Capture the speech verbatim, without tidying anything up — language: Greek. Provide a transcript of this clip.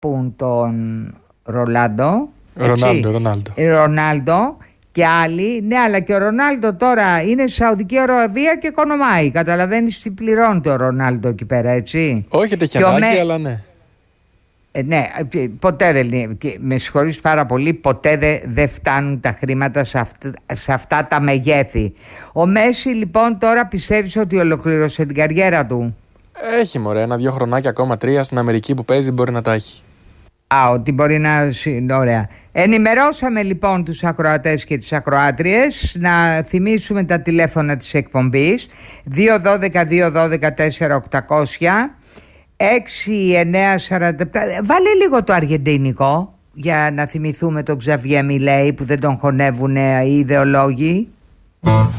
αγαπούν τον Ρολάντο. Ρονάλντο, Ρονάλντο. Ρονάλντο και άλλοι. Ναι, αλλά και ο Ρονάλντο τώρα είναι στη Σαουδική Αραβία και οικονομάει. Καταλαβαίνεις τι πληρώνει το Ρονάλντο εκεί πέρα, έτσι. Όχι, έχει ανάγκη, με... αλλά ναι. Ε, ναι, ποτέ δεν είναι. Με συγχωρείς πάρα πολύ, ποτέ δεν δε φτάνουν τα χρήματα σε αυτά, σε αυτά τα μεγέθη. Ο Μέση λοιπόν τώρα πιστεύεις ότι ολοκλήρωσε την καριέρα του? Έχει μωρέ, ένα-δυο χρονάκια ακόμα, τρία στην Αμερική που παίζει μπορεί να τα έχει. Α, ότι μπορεί να... Ωραία. Ενημερώσαμε λοιπόν τους ακροατές και τις ακροάτριες. Να θυμίσουμε τα τηλέφωνα της εκπομπής δύο ένα δύο, δύο ένα δύο, τέσσερα οκτακόσια έξι εννιά σαράντα επτά. Βάλε λίγο το αργεντινικό για να θυμηθούμε τον Ξαβιέ Μιλέη που δεν τον χωνεύουν οι ιδεολόγοι.